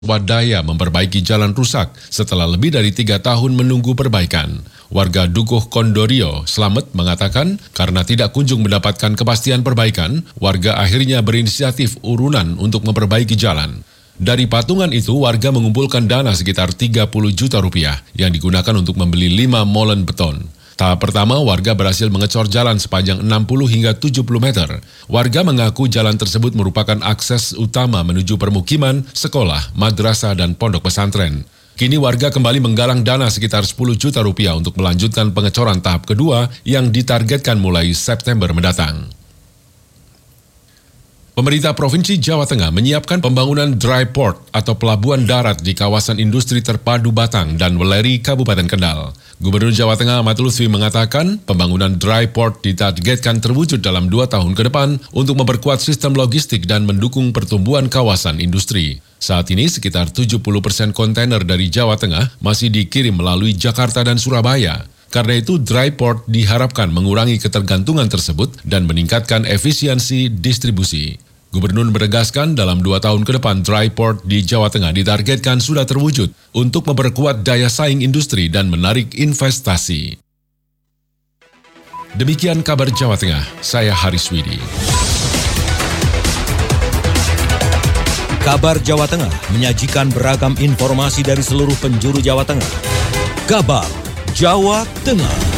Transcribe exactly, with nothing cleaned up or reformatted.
Swadaya memperbaiki jalan rusak setelah lebih dari tiga tahun menunggu perbaikan. Warga Dukuh Kondorio, Slamet, mengatakan karena tidak kunjung mendapatkan kepastian perbaikan, warga akhirnya berinisiatif urunan untuk memperbaiki jalan. Dari patungan itu, warga mengumpulkan dana sekitar tiga puluh juta rupiah yang digunakan untuk membeli lima molen beton. Tahap pertama, warga berhasil mengecor jalan sepanjang enam puluh hingga tujuh puluh meter. Warga mengaku jalan tersebut merupakan akses utama menuju permukiman, sekolah, madrasah, dan pondok pesantren. Kini warga kembali menggalang dana sekitar sepuluh juta rupiah untuk melanjutkan pengecoran tahap kedua yang ditargetkan mulai September mendatang. Pemerintah Provinsi Jawa Tengah menyiapkan pembangunan dry port atau pelabuhan darat di kawasan industri terpadu Batang dan Weleri, Kabupaten Kendal. Gubernur Jawa Tengah Ahmad Lutfi mengatakan pembangunan dry port ditargetkan terwujud dalam dua tahun ke depan untuk memperkuat sistem logistik dan mendukung pertumbuhan kawasan industri. Saat ini sekitar tujuh puluh persen kontainer dari Jawa Tengah masih dikirim melalui Jakarta dan Surabaya. Karena itu, dry port diharapkan mengurangi ketergantungan tersebut dan meningkatkan efisiensi distribusi. Gubernur menegaskan dalam dua tahun ke depan dry port di Jawa Tengah ditargetkan sudah terwujud untuk memperkuat daya saing industri dan menarik investasi. Demikian kabar Jawa Tengah, saya Haris Widi. Kabar Jawa Tengah menyajikan beragam informasi dari seluruh penjuru Jawa Tengah. Kabar Jawa Tengah.